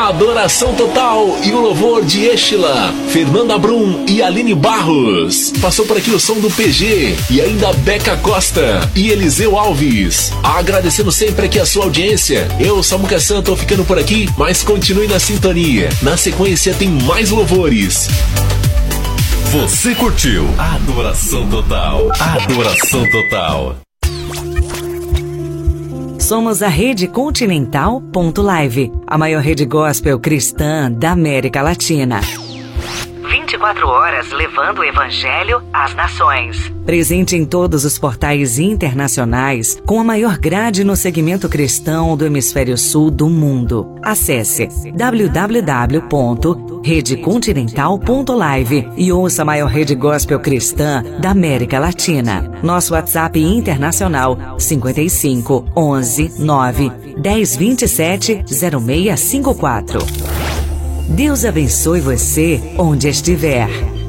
Adoração total e o louvor de Estila, Fernanda Brum e Aline Barros. Passou por aqui o som do PG e ainda Beca Costa e Eliseu Alves. Agradecendo sempre aqui a sua audiência. Eu, Samuca Santo, tô ficando por aqui, mas continue na sintonia. Na sequência tem mais louvores. Você curtiu Adoração Total. Adoração Total. Somos a Rede Continental.live, a maior rede gospel cristã da América Latina. 24 horas levando o Evangelho às nações. Presente em todos os portais internacionais, com a maior grade no segmento cristão do hemisfério sul do mundo. Acesse www.redecontinental.live e ouça a maior rede gospel cristã da América Latina. Nosso WhatsApp internacional 55 11 9 10 27 0654. Deus abençoe você onde estiver.